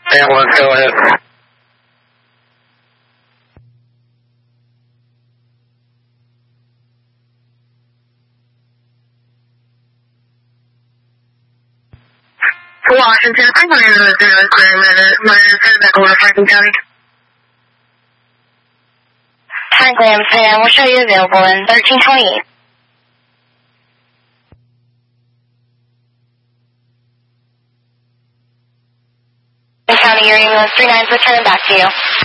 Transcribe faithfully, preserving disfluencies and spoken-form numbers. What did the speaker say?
Ambulance, go ahead. Washington, I'm going to do this my medical to Franklin County. Franklin, Sam, we'll show you available in thirteen twenty-eight. County, your ambulance three nine, returning back to you.